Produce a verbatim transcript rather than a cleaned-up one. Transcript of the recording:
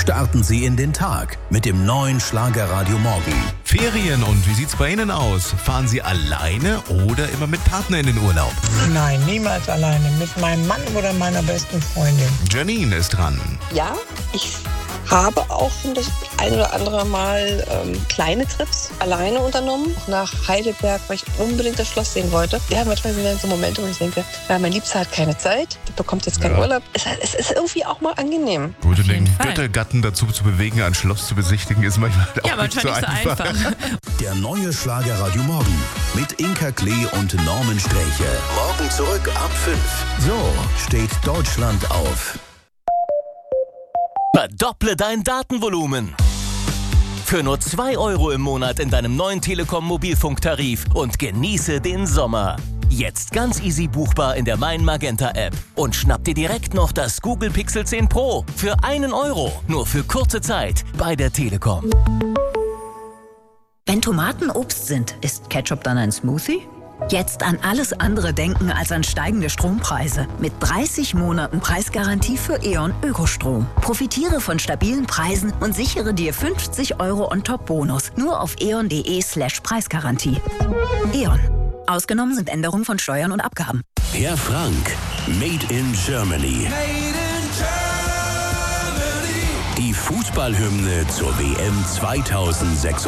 Starten Sie in den Tag mit dem neuen Schlagerradio Morgen. Ferien, und wie sieht's bei Ihnen aus? Fahren Sie alleine oder immer mit Partner in den Urlaub? Nein, niemals alleine. Mit meinem Mann oder meiner besten Freundin. Janine ist dran. Ja, ich habe auch schon das ein oder andere Mal ähm, kleine Trips alleine unternommen. Nach Heidelberg, weil ich unbedingt das Schloss sehen wollte. Ja, manchmal sind dann so Momente, wo ich denke, ja, mein Liebster hat keine Zeit, der bekommt jetzt keinen Ja. Urlaub. Es, es ist irgendwie auch mal angenehm. Gut, und den Fall. Göttergatten dazu zu bewegen, ein Schloss zu besichtigen, ist manchmal auch Ja, nicht so manchmal nicht so einfach. einfach. Der neue Schlagerradio Morgen mit Inka Klee und Norman Sträche. Morgen zurück ab fünf. So steht Deutschland auf. Verdopple dein Datenvolumen. Für nur zwei Euro im Monat in deinem neuen Telekom-Mobilfunktarif und genieße den Sommer. Jetzt ganz easy buchbar in der Mein Magenta App. Und schnapp dir direkt noch das Google Pixel zehn Pro für einen Euro. Nur für kurze Zeit bei der Telekom. Wenn Tomaten Obst sind, ist Ketchup dann ein Smoothie? Jetzt an alles andere denken als an steigende Strompreise. Mit dreißig Monaten Preisgarantie für E.ON Ökostrom. Profitiere von stabilen Preisen und sichere dir fünfzig Euro on top Bonus. Nur auf eon.de slash Preisgarantie. E.ON. Ausgenommen sind Änderungen von Steuern und Abgaben. Herr Frank, Made in Germany. Die Fußballhymne zur W M zweitausendsechsundzwanzig.